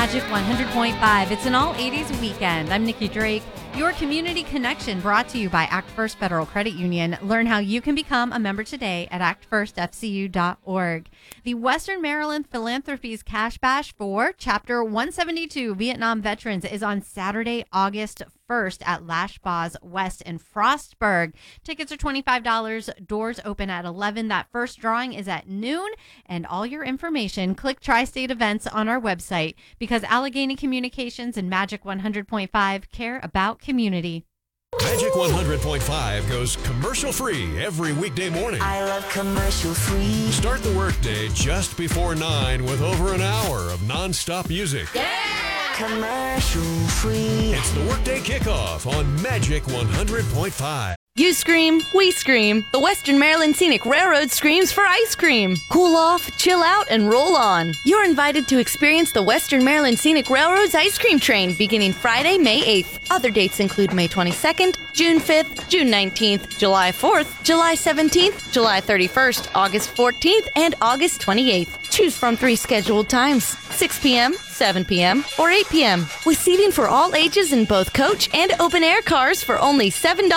Magic 100.5. It's an all 80s weekend. I'm Nikki Drake. Your community connection brought to you by Act First Federal Credit Union. Learn how you can become a member today at actfirstfcu.org. The Western Maryland Philanthropies Cash Bash for Chapter 172 Vietnam Veterans is on Saturday, August 1st at Lashbaz West in Frostburg. Tickets are $25. Doors open at 11. That first drawing is at noon. And all your information, click Tri-State Events on our website, because Allegheny Communications and Magic 100.5 care about community. Magic 100.5 goes commercial-free every weekday morning. I love commercial-free. Start the workday just before 9 with over an hour of non-stop music. Commercial-free. It's the workday kickoff on Magic 100.5. You scream, we scream. The Western Maryland Scenic Railroad screams for ice cream. Cool off, chill out, and roll on. You're invited to experience the Western Maryland Scenic Railroad's ice cream train beginning Friday, May 8th. Other dates include May 22nd, June 5th, June 19th, July 4th, July 17th, July 31st, August 14th, and August 28th. Choose from 3 scheduled times, 6 p.m., 7 p.m., or 8 p.m. With seating for all ages in both coach and open-air cars for only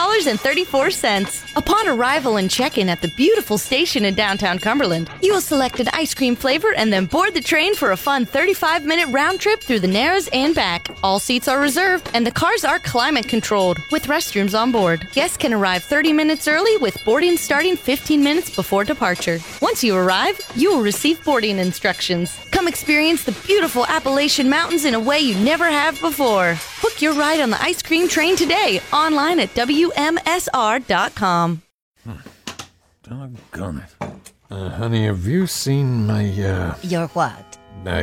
$7.34. Upon arrival and check-in at the beautiful station in downtown Cumberland, you will select an ice cream flavor and then board the train for a fun 35-minute round trip through the Narrows and back. All seats are reserved, and the cars are climate-controlled, with restrooms on board. Guests can arrive 30 minutes early, with boarding starting 15 minutes before departure. Once you arrive, you will receive boarding instructions. Come experience the beautiful Appalachian Mountains in a way you never have before. Book your ride on the ice cream train today, online at WMSR.com. Doggone it. Honey, have you seen my, Your what?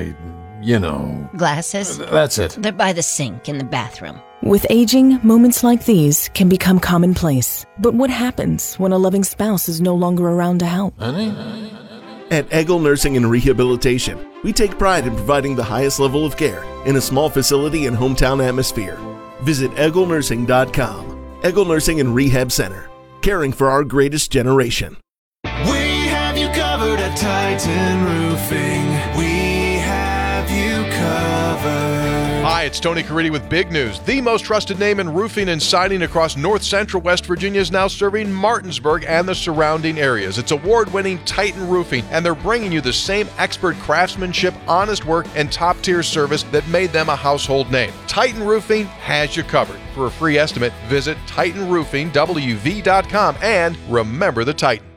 Glasses? That's it. They're by the sink in the bathroom. With aging, moments like these can become commonplace. But what happens when a loving spouse is no longer around to help? Honey? At Eggle Nursing and Rehabilitation, we take pride in providing the highest level of care in a small facility and hometown atmosphere. Visit EggleNursing.com. Eggle Nursing and Rehab Center, caring for our greatest generation. We have you covered at Titan Roofing. We have you covered. Hi, it's Tony Caridi with big news. The most trusted name in roofing and siding across north central West Virginia is now serving Martinsburg and the surrounding areas. It's award-winning Titan Roofing, and they're bringing you the same expert craftsmanship, honest work, and top-tier service that made them a household name. Titan Roofing has you covered. For a free estimate, visit TitanRoofingWV.com and remember the Titan.